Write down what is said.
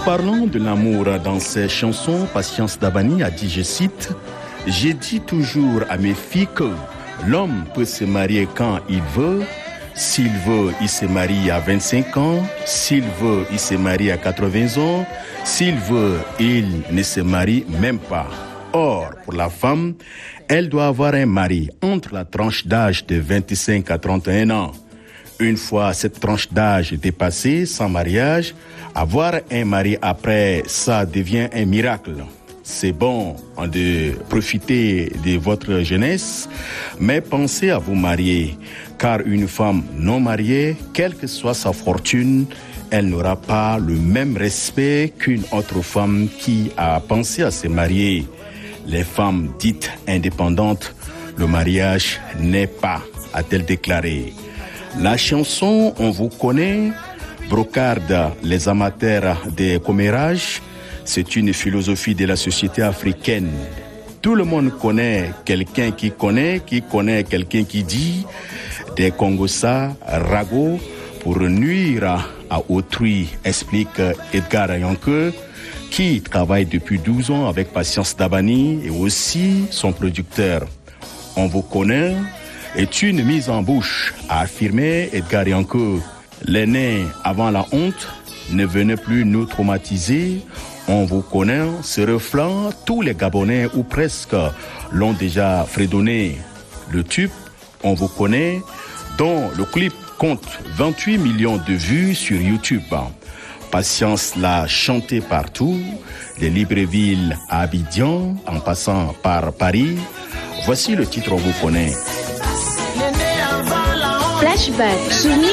parlant de l'amour dans ses chansons, Patience Dabani a dit, je cite, « J'ai dit toujours à mes filles que l'homme peut se marier quand il veut. S'il veut, il se marie à 25 ans. S'il veut, il se marie à 80 ans. S'il veut, il ne se marie même pas. Or, pour la femme, elle doit avoir un mari entre la tranche d'âge de 25 à 31 ans. Une fois cette tranche d'âge dépassée, sans mariage, avoir un mari après, ça devient un miracle. C'est bon de profiter de votre jeunesse, mais pensez à vous marier, car une femme non mariée, quelle que soit sa fortune, elle n'aura pas le même respect qu'une autre femme qui a pensé à se marier. Les femmes dites indépendantes, le mariage n'est pas, a-t-elle déclaré. La chanson « On vous connaît » brocarde les amateurs des commérages. C'est une philosophie de la société africaine. Tout le monde connaît quelqu'un qui connaît quelqu'un qui dit. Des Congossa, ragots pour nuire à autrui, explique Edgar Ayonke, qui travaille depuis 12 ans avec Patience Dabani et aussi son producteur. On vous connaît est une mise en bouche, a affirmé Edgar Ayonke. Les nés avant la honte ne venaient plus nous traumatiser. On vous connaît, ce refrain, tous les Gabonais ou presque l'ont déjà fredonné. Le tube, on vous connaît, dont le clip compte 28 millions de vues sur YouTube. Patience l'a chanté partout, de Libreville à Abidjan, en passant par Paris. Voici le titre, on vous connaît. Flashback, souvenir